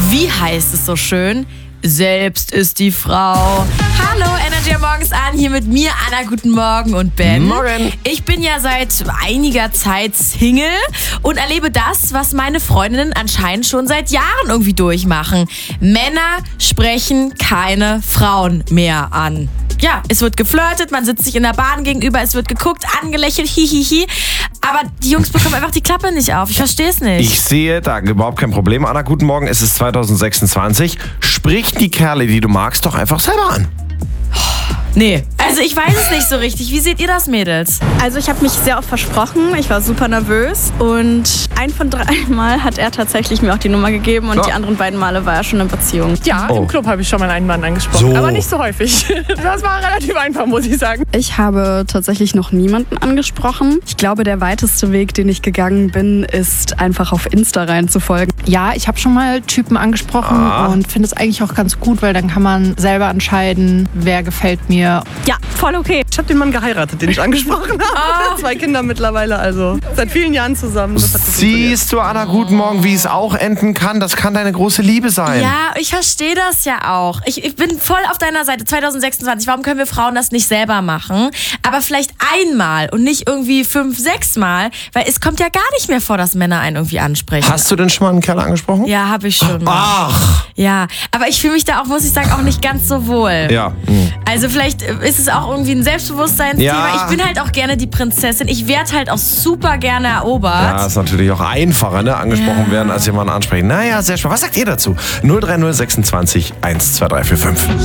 Wie heißt es so schön? Selbst ist die Frau. Hallo, Energy morgens an, hier mit mir, Anna, guten Morgen und Ben. Morgen. Ich bin ja seit einiger Zeit Single und erlebe das, was meine Freundinnen anscheinend schon seit Jahren irgendwie durchmachen. Männer sprechen keine Frauen mehr an. Ja, es wird geflirtet, man sitzt sich in der Bahn gegenüber, es wird geguckt, angelächelt, hihihi. Aber die Jungs bekommen einfach die Klappe nicht auf. Ich verstehe es nicht. Ich sehe da überhaupt kein Problem. Anna, guten Morgen, es ist 2026. Sprich die Kerle, die du magst, doch einfach selber an. Nee, also ich weiß es nicht so richtig. Wie seht ihr das, Mädels? Also ich habe mich sehr oft versprochen, ich war super nervös und 1 von 3 Mal hat er tatsächlich mir auch die Nummer gegeben und die anderen beiden Male war er schon in Beziehung. Ja, im Club habe ich schon mal einen Mann angesprochen, So. aber nicht so häufig. Das war relativ einfach, muss ich sagen. Ich habe tatsächlich noch niemanden angesprochen. Ich glaube, der weiteste Weg, den ich gegangen bin, ist einfach auf Insta reinzufolgen. Ja, ich habe schon mal Typen angesprochen und finde es eigentlich auch ganz gut, weil dann kann man selber entscheiden, wer gefällt mir. Ja, voll okay. Ich habe den Mann geheiratet, den ich angesprochen habe. 2 Kinder mittlerweile, also seit vielen Jahren zusammen. Das hat Siehst du, Anna, guten Morgen, wie es auch enden kann? Das kann deine große Liebe sein. Ja, ich verstehe das ja auch. Ich bin voll auf deiner Seite. 2026, warum können wir Frauen das nicht selber machen? Aber vielleicht einmal und nicht irgendwie 5, 6 Mal, weil es kommt ja gar nicht mehr vor, dass Männer einen irgendwie ansprechen. Hast du denn schon mal einen Kerl angesprochen? Ja, habe ich schon mal. Ach. Ja, aber ich fühle mich da auch, muss ich sagen, auch nicht ganz so wohl. Ja. Also vielleicht ist es auch irgendwie ein Selbstbewusstseinsthema. Ja. Ich bin halt auch gerne die Prinzessin. Ich werde halt auch super gerne erobert. Ja, ist natürlich auch einfacher, ne? Angesprochen werden, als jemanden ansprechen. Naja, sehr spannend. Was sagt ihr dazu? 03026 12345.